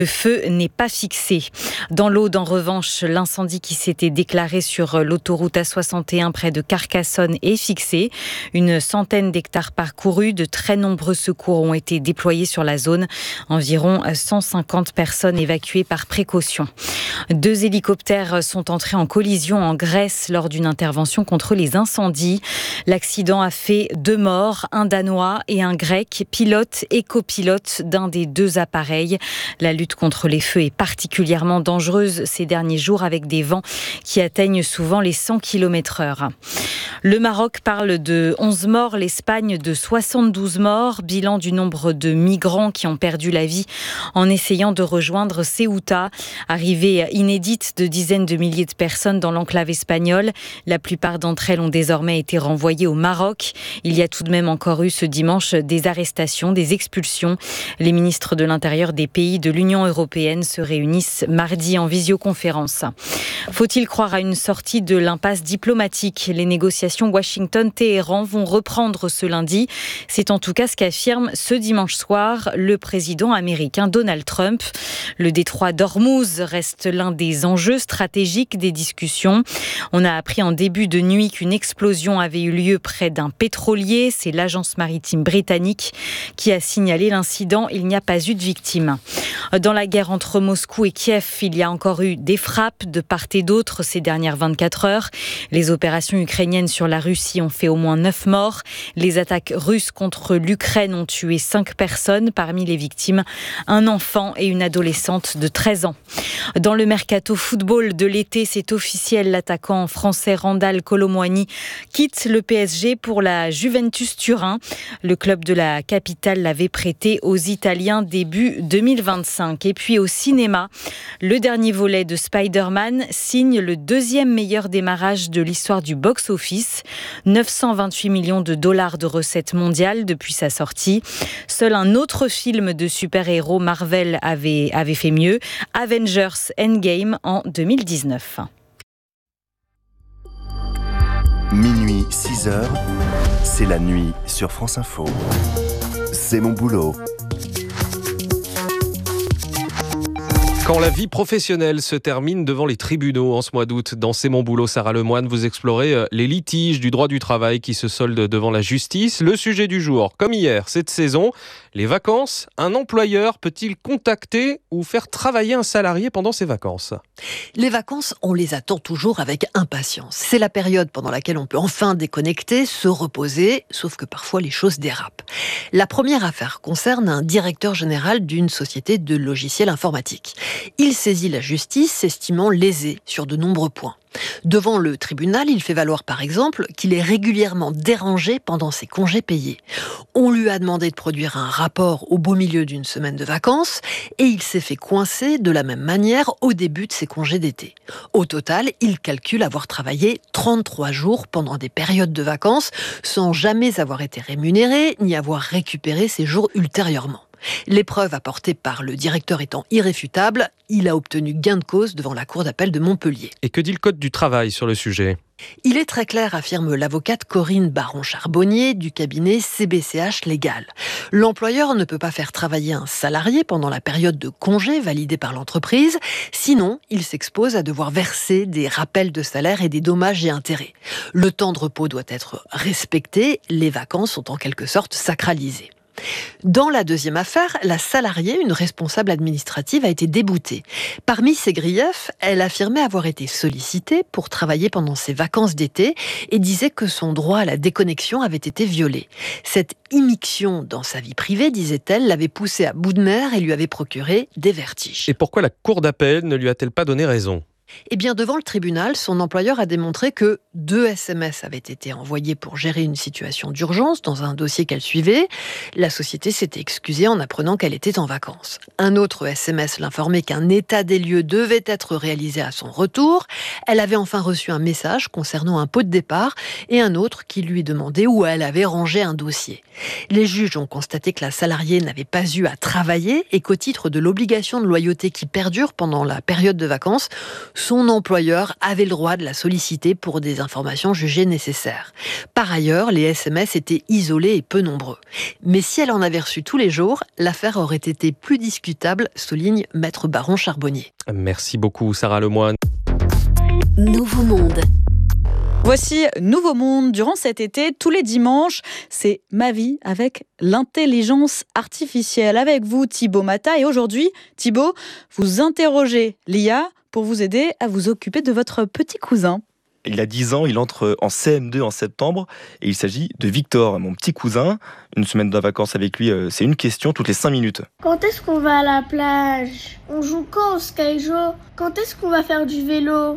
Le feu n'est pas fixé. Dans l'Aude, en revanche, l'incendie qui s'était déclaré sur l'autoroute A61 près de Carcassonne est fixé. Une centaine d'hectares parcourus, de très nombreux secours ont été déployés sur la zone. Environ 150 personnes évacuées par précaution. 2 hélicoptères sont entrés en collision en Grèce lors d'une intervention contre les incendies. L'accident a fait 2 morts, un Danois et un Grec, pilote et copilote d'un des 2 appareils. La lutte contre les feux est particulièrement dangereuse ces derniers jours avec des vents qui atteignent souvent les 100 km/h. Le Maroc parle de 11 morts, l'Espagne de 72 morts. Bilan du nombre de migrants qui ont perdu la vie en essayant de rejoindre Ceuta. Arrivée inédite de dizaines de milliers de personnes dans l'enclave espagnole. La plupart d'entre elles ont désormais été renvoyées au Maroc. Il y a tout de même encore eu ce dimanche des arrestations, des expulsions. Les ministres de l'Intérieur des pays de l'Union européenne se réunissent mardi en visioconférence. Faut-il croire à une sortie de l'impasse diplomatique ? Les négociations Washington-Téhéran vont reprendre ce lundi. C'est en tout cas ce qu'affirme ce dimanche soir le président américain Donald Trump. Le détroit d'Ormuz reste l'un des enjeux stratégiques des discussions. On a appris en début de nuit qu'une explosion avait eu lieu près d'un pétrolier. C'est l'agence maritime britannique qui a signalé l'incident. Il n'y a pas eu de victimes. Dans la guerre entre Moscou et Kiev, il y a encore eu des frappes de part et d'autre ces dernières 24 heures. Les opérations ukrainiennes sur la Russie ont fait au moins 9 morts. Les attaques russes contre l'Ukraine ont tué 5 personnes. Parmi les victimes, un enfant et une adolescente de 13 ans. Dans le mercato football de l'été, c'est officiel. L'attaquant français Randal Kolo Muani quitte le PSG pour la Juventus Turin. Le club de la capitale l'avait prêté aux Italiens début 2025. Et puis au cinéma, le dernier volet de Spider-Man signe le 2e meilleur démarrage de l'histoire du box-office. 928 millions de dollars de recettes mondiales depuis sa sortie. Seul un autre film de super-héros Marvel avait fait mieux, Avengers Endgame en 2019. Minuit 6h, c'est la nuit sur France Info. C'est mon boulot. Quand la vie professionnelle se termine devant les tribunaux en ce mois d'août, dans C'est mon boulot, Sarah Lemoine, vous explorez les litiges du droit du travail qui se soldent devant la justice. Le sujet du jour, comme hier, cette saison, les vacances. Un employeur peut-il contacter ou faire travailler un salarié pendant ses vacances ? Les vacances, on les attend toujours avec impatience. C'est la période pendant laquelle on peut enfin déconnecter, se reposer, sauf que parfois les choses dérapent. La première affaire concerne un directeur général d'une société de logiciels informatiques. Il saisit la justice, s'estimant lésé sur de nombreux points. Devant le tribunal, il fait valoir par exemple qu'il est régulièrement dérangé pendant ses congés payés. On lui a demandé de produire un rapport au beau milieu d'une semaine de vacances et il s'est fait coincer de la même manière au début de ses congés d'été. Au total, il calcule avoir travaillé 33 jours pendant des périodes de vacances sans jamais avoir été rémunéré ni avoir récupéré ces jours ultérieurement. Les preuves apportées par le directeur étant irréfutables, il a obtenu gain de cause devant la cour d'appel de Montpellier. Et que dit le Code du travail sur le sujet ? Il est très clair, affirme l'avocate Corinne Baron-Charbonnier du cabinet CBCH Légal. L'employeur ne peut pas faire travailler un salarié pendant la période de congé validée par l'entreprise, sinon il s'expose à devoir verser des rappels de salaire et des dommages et intérêts. Le temps de repos doit être respecté, les vacances sont en quelque sorte sacralisées. Dans la deuxième affaire, la salariée, une responsable administrative, a été déboutée. Parmi ses griefs, elle affirmait avoir été sollicitée pour travailler pendant ses vacances d'été et disait que son droit à la déconnexion avait été violé. Cette immixtion dans sa vie privée, disait-elle, l'avait poussée à bout de nerfs et lui avait procuré des vertiges. Et pourquoi la cour d'appel ne lui a-t-elle pas donné raison ? Eh bien, devant le tribunal, son employeur a démontré que 2 SMS avaient été envoyés pour gérer une situation d'urgence dans un dossier qu'elle suivait. La société s'était excusée en apprenant qu'elle était en vacances. Un autre SMS l'informait qu'un état des lieux devait être réalisé à son retour. Elle avait enfin reçu un message concernant un pot de départ et un autre qui lui demandait où elle avait rangé un dossier. Les juges ont constaté que la salariée n'avait pas eu à travailler et qu'au titre de l'obligation de loyauté qui perdure pendant la période de vacances, son employeur avait le droit de la solliciter pour des informations jugées nécessaires. Par ailleurs, les SMS étaient isolés et peu nombreux. Mais si elle en avait reçu tous les jours, l'affaire aurait été plus discutable, souligne Maître Baron Charbonnier. Merci beaucoup Sarah Lemoine. Nouveau Monde. Voici Nouveau Monde. Durant cet été, tous les dimanches, c'est Ma vie avec l'intelligence artificielle. Avec vous, Thibaut Mata. Et aujourd'hui, Thibaut, vous interrogez l'IA pour vous aider à vous occuper de votre petit cousin. Il a 10 ans, il entre en CM2 en septembre et il s'agit de Victor, mon petit cousin. Une semaine de vacances avec lui, c'est une question toutes les 5 minutes. Quand est-ce qu'on va à la plage? On joue quand au Skyjo? Quand est-ce qu'on va faire du vélo?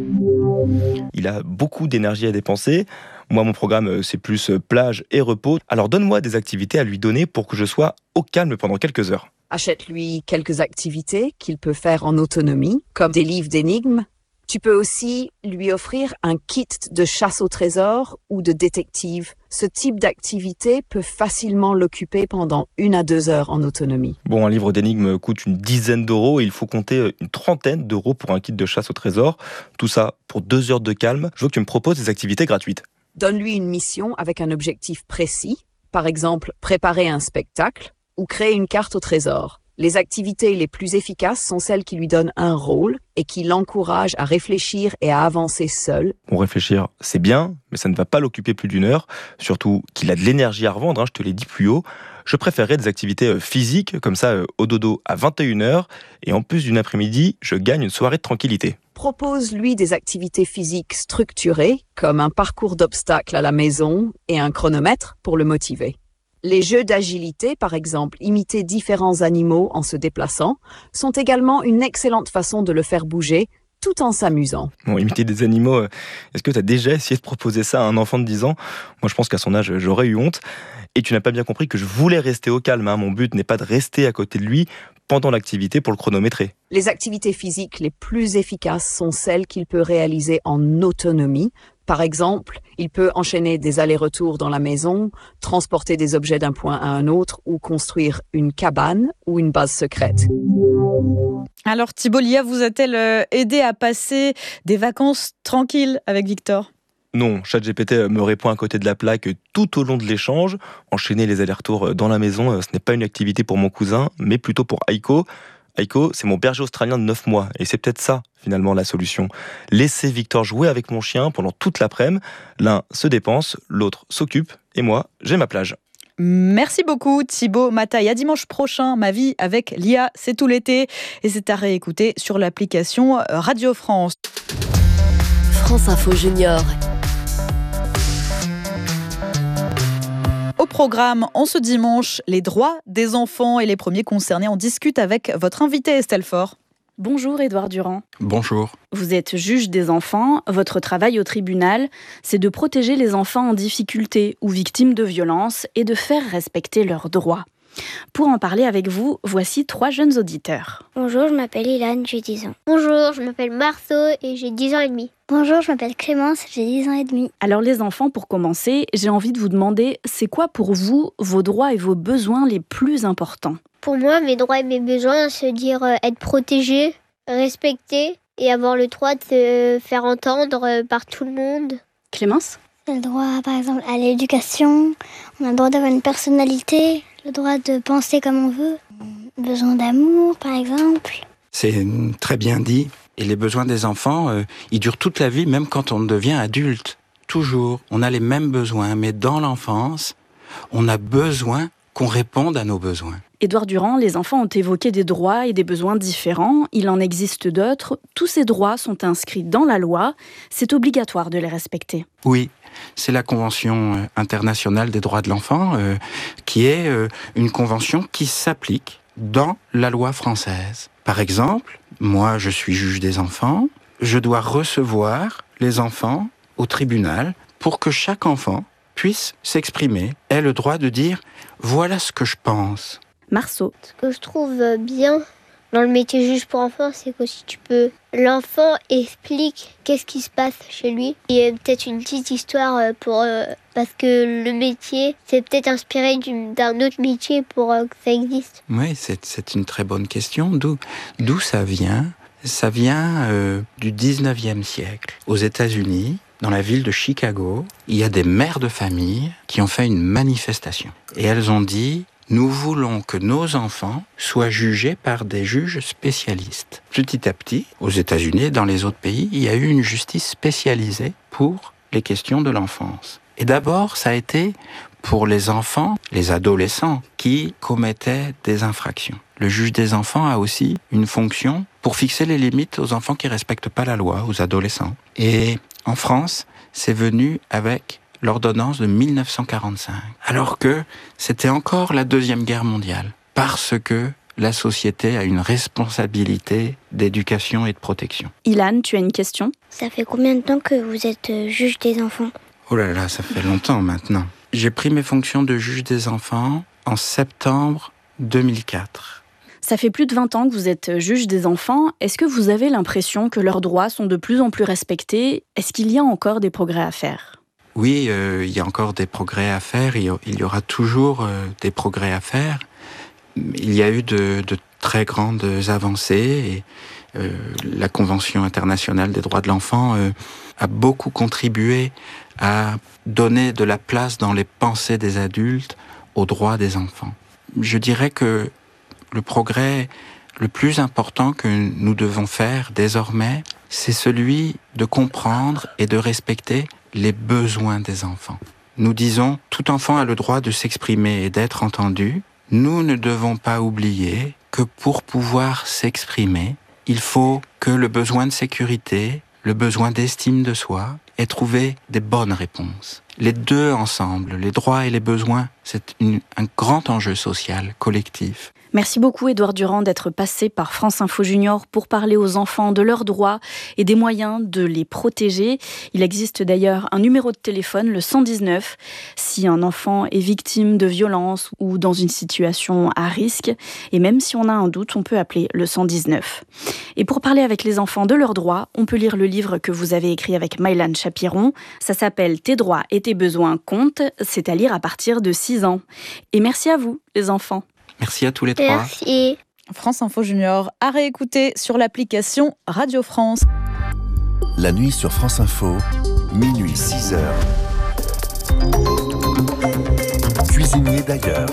Il a beaucoup d'énergie à dépenser. Moi, mon programme, c'est plus plage et repos. Alors donne-moi des activités à lui donner pour que je sois au calme pendant quelques heures. Achète-lui quelques activités qu'il peut faire en autonomie, comme des livres d'énigmes. Tu peux aussi lui offrir un kit de chasse au trésor ou de détective. Ce type d'activité peut facilement l'occuper pendant 1 à 2 heures en autonomie. Bon, un livre d'énigmes coûte une dizaine d'euros et il faut compter une trentaine d'euros pour un kit de chasse au trésor. Tout ça pour 2 heures de calme. Je veux que tu me proposes des activités gratuites. Donne-lui une mission avec un objectif précis. Par exemple, préparer un spectacle ou créer une carte au trésor. Les activités les plus efficaces sont celles qui lui donnent un rôle et qui l'encouragent à réfléchir et à avancer seul. Bon, réfléchir, c'est bien, mais ça ne va pas l'occuper plus d'1 heure. Surtout qu'il a de l'énergie à revendre, je te l'ai dit plus haut. Je préférerais des activités physiques, comme ça, au dodo à 21h. Et en plus d'une après-midi, je gagne une soirée de tranquillité. Propose-lui des activités physiques structurées, comme un parcours d'obstacles à la maison et un chronomètre pour le motiver. Les jeux d'agilité, par exemple, imiter différents animaux en se déplaçant, sont également une excellente façon de le faire bouger tout en s'amusant. Bon, imiter des animaux, est-ce que tu as déjà essayé de proposer ça à un enfant de 10 ans ? Moi, je pense qu'à son âge, j'aurais eu honte. Et tu n'as pas bien compris que je voulais rester au calme. Mon but n'est pas de rester à côté de lui pendant l'activité pour le chronométrer. Les activités physiques les plus efficaces sont celles qu'il peut réaliser en autonomie. Par exemple, il peut enchaîner des allers-retours dans la maison, transporter des objets d'un point à un autre ou construire une cabane ou une base secrète. Alors Thibaut, l'IA vous a-t-elle aidé à passer des vacances tranquilles avec Victor ? Non, ChatGPT me répond à côté de la plaque tout au long de l'échange. Enchaîner les allers-retours dans la maison, ce n'est pas une activité pour mon cousin, mais plutôt pour Aiko. Aiko, c'est mon berger australien de 9 mois, et c'est peut-être ça, finalement, la solution. Laisser Victor jouer avec mon chien pendant toute l'après-midi. L'un se dépense, l'autre s'occupe, et moi, j'ai ma plage. Merci beaucoup Thibaut Mata. Et à dimanche prochain, Ma vie avec l'IA, c'est tout l'été. Et c'est à réécouter sur l'application Radio France. France Info Junior. Au programme, en ce dimanche, les droits des enfants et les premiers concernés. On discute avec votre invité Estelle Faure. Bonjour Édouard Durand. Bonjour. Vous êtes juge des enfants. Votre travail au tribunal, c'est de protéger les enfants en difficulté ou victimes de violences et de faire respecter leurs droits. Pour en parler avec vous, voici 3 jeunes auditeurs. Bonjour, je m'appelle Ilan, j'ai 10 ans. Bonjour, je m'appelle Marceau et j'ai 10 ans et demi. Bonjour, je m'appelle Clémence, j'ai 10 ans et demi. Alors les enfants, pour commencer, j'ai envie de vous demander, c'est quoi pour vous vos droits et vos besoins les plus importants ? Pour moi, mes droits et mes besoins, c'est dire être protégé, respecté et avoir le droit de se faire entendre par tout le monde. Clémence ? Le droit, par exemple, à l'éducation, on a le droit d'avoir une personnalité, le droit de penser comme on veut, besoin d'amour, par exemple. C'est très bien dit. Et les besoins des enfants, ils durent toute la vie, même quand on devient adulte. Toujours, on a les mêmes besoins, mais dans l'enfance, on a besoin qu'on réponde à nos besoins. Édouard Durand, les enfants ont évoqué des droits et des besoins différents. Il en existe d'autres. Tous ces droits sont inscrits dans la loi. C'est obligatoire de les respecter. Oui, c'est la Convention internationale des droits de l'enfant, qui est une convention qui s'applique dans la loi française. Par exemple, moi je suis juge des enfants, je dois recevoir les enfants au tribunal pour que chaque enfant puisse s'exprimer, ait le droit de dire « voilà ce que je pense ». Marceau. Ce que je trouve bien dans le métier juge pour enfants, c'est qu'aussi l'enfant explique qu'est-ce qui se passe chez lui. Il y a peut-être une petite histoire parce que le métier, c'est peut-être inspiré d'un autre métier pour que ça existe. Oui, c'est une très bonne question. D'où ça vient, ça vient du 19e siècle. Aux États-Unis, dans la ville de Chicago, il y a des mères de famille qui ont fait une manifestation. Et elles ont dit « Nous voulons que nos enfants soient jugés par des juges spécialistes ». Petit à petit, aux États-Unis et dans les autres pays, il y a eu une justice spécialisée pour les questions de l'enfance. Et d'abord, ça a été pour les enfants, les adolescents, qui commettaient des infractions. Le juge des enfants a aussi une fonction pour fixer les limites aux enfants qui ne respectent pas la loi, aux adolescents. Et en France, c'est venu avec l'ordonnance de 1945, alors que c'était encore la Deuxième Guerre mondiale, parce que la société a une responsabilité d'éducation et de protection. Ilan, tu as une question ? Ça fait combien de temps que vous êtes juge des enfants ? Oh là là, ça fait longtemps maintenant. J'ai pris mes fonctions de juge des enfants en septembre 2004. Ça fait plus de 20 ans que vous êtes juge des enfants. Est-ce que vous avez l'impression que leurs droits sont de plus en plus respectés ? Est-ce qu'il y a encore des progrès à faire ? Oui, il y a encore des progrès à faire. Il y aura toujours des progrès à faire. Il y a eu de très grandes avancées. Et, la Convention internationale des droits de l'enfant a beaucoup contribué à donner de la place dans les pensées des adultes aux droits des enfants. Je dirais que le progrès le plus important que nous devons faire désormais, c'est celui de comprendre et de respecter les besoins des enfants. Nous disons, tout enfant a le droit de s'exprimer et d'être entendu. Nous ne devons pas oublier que pour pouvoir s'exprimer, il faut que le besoin de sécurité, le besoin d'estime de soi, ait trouvé des bonnes réponses. Les deux ensemble, les droits et les besoins, c'est un grand enjeu social, collectif. Merci beaucoup Édouard Durand d'être passé par France Info Junior pour parler aux enfants de leurs droits et des moyens de les protéger. Il existe d'ailleurs un numéro de téléphone, le 119, si un enfant est victime de violence ou dans une situation à risque. Et même si on a un doute, on peut appeler le 119. Et pour parler avec les enfants de leurs droits, on peut lire le livre que vous avez écrit avec Maïlan Chapiron. Ça s'appelle « Tes droits et tes besoins comptent ». C'est à lire à partir de 6 ans. Et merci à vous, les enfants. Merci à tous les trois. Merci. France Info Junior à réécouter sur l'application Radio France. La nuit sur France Info, minuit 6h. Cuisinier d'ailleurs.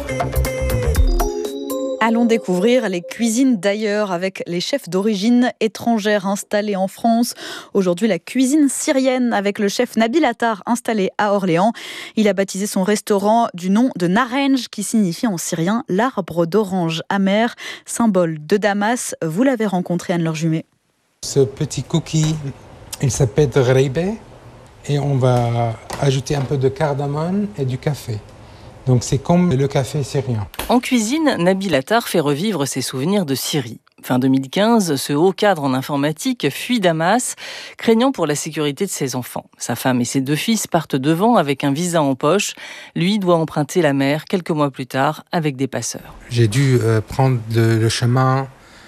Allons découvrir les cuisines d'ailleurs avec les chefs d'origine étrangère installés en France. Aujourd'hui, la cuisine syrienne avec le chef Nabil Attar installé à Orléans. Il a baptisé son restaurant du nom de Naranj qui signifie en syrien l'arbre d'orange amer, symbole de Damas. Vous l'avez rencontré, Anne-Laure Jumet. Ce petit cookie, il s'appelle Ghreibeh et on va ajouter un peu de cardamome et du café. Donc c'est comme le café syrien. En cuisine, Nabil Attar fait revivre ses souvenirs de Syrie. Fin 2015, ce haut cadre en informatique fuit Damas, craignant pour la sécurité de ses enfants. Sa femme et ses 2 fils partent devant avec un visa en poche. Lui doit emprunter la mer quelques mois plus tard avec des passeurs. J'ai dû prendre le chemin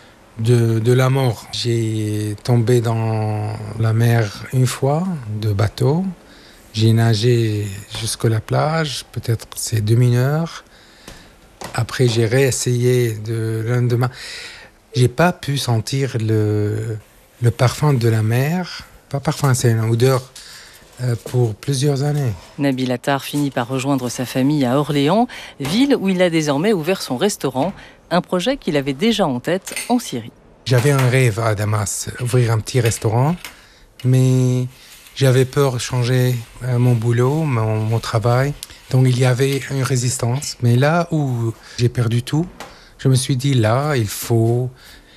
de la mort. J'ai tombé dans la mer une fois, de bateau. J'ai nagé jusqu'à la plage, peut-être c'est 2 heures. Après, j'ai réessayé le lendemain. J'ai pas pu sentir le parfum de la mer. Pas parfum, c'est une odeur pour plusieurs années. Nabil Attar finit par rejoindre sa famille à Orléans, ville où il a désormais ouvert son restaurant, un projet qu'il avait déjà en tête en Syrie. J'avais un rêve à Damas, ouvrir un petit restaurant, mais j'avais peur de changer mon boulot, mon travail. Donc il y avait une résistance. Mais là où j'ai perdu tout, je me suis dit là, il faut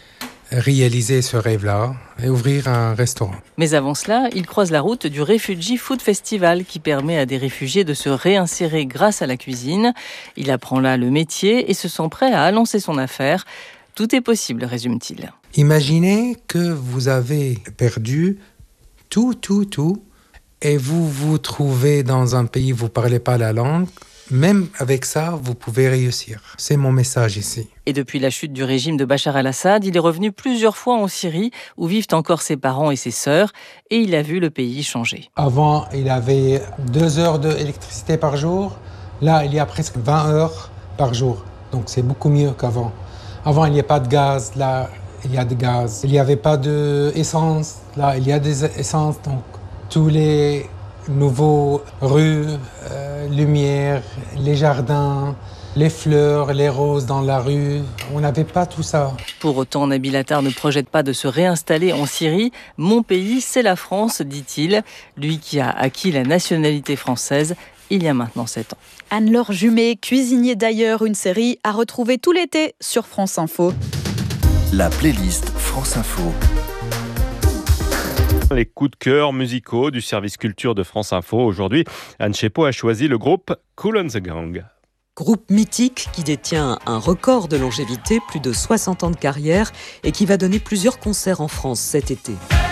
réaliser ce rêve-là et ouvrir un restaurant. Mais avant cela, il croise la route du Refugee Food Festival qui permet à des réfugiés de se réinsérer grâce à la cuisine. Il apprend là le métier et se sent prêt à lancer son affaire. Tout est possible, résume-t-il. Imaginez que vous avez perdu tout, et vous vous trouvez dans un pays où vous ne parlez pas la langue. Même avec ça, vous pouvez réussir. C'est mon message ici. Et depuis la chute du régime de Bachar el-Assad, il est revenu plusieurs fois en Syrie, où vivent encore ses parents et ses sœurs, et il a vu le pays changer. Avant, il avait 2 heures d'électricité par jour. Là, il y a presque 20 heures par jour. Donc, c'est beaucoup mieux qu'avant. Avant, il n'y a pas de gaz. Là, il y a de gaz. Il n'y avait pas d'essence. Là, il y a des essences. Donc, tous les nouveaux rues, lumière, les jardins, les fleurs, les roses dans la rue, on n'avait pas tout ça. Pour autant, Nabil Attar ne projette pas de se réinstaller en Syrie. « Mon pays, c'est la France », dit-il. Lui qui a acquis la nationalité française il y a maintenant 7 ans. Anne-Laure Jumet, cuisinier d'ailleurs, une série à retrouver tout l'été sur France Info. La playlist France Info. Les coups de cœur musicaux du service culture de France Info. Aujourd'hui, Anne Chepo a choisi le groupe Kool and the Gang. Groupe mythique qui détient un record de longévité, plus de 60 ans de carrière, et qui va donner plusieurs concerts en France cet été.